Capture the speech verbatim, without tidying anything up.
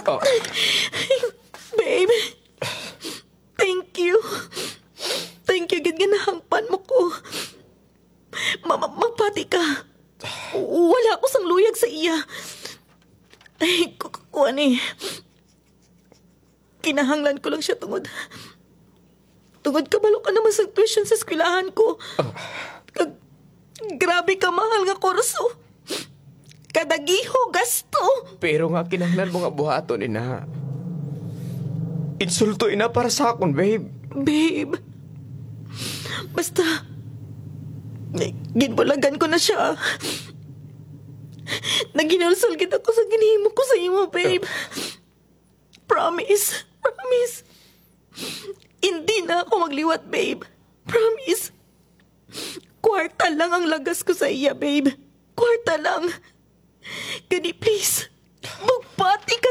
Oh, Babe, thank you. Thank you, gid ginahangpan mo ko. Ma- ma- Magpati ka. Wala ako sang luyag sa iya. Ay, kukuan eh. Kinahanglan ko lang siya tungod. Tungod kabalo ka naman sa tuition sa eskwelahan ko. Kag, grabe ka mahal nga kurso. Kadagiho gasto. pero nga kinahanglan mo nga buhaton, ina. Insulto, ina, para sa akon, babe. Babe, basta, eh, ginbulagan ko na siya. Naginulsul kita ko sa ginhimo ko sa imo, babe. Promise, promise. Hindi na ako magliwat, babe. Promise. Kwarta lang ang lagas ko sa iya, babe. Kwarta lang. Gani, please. Magpati ka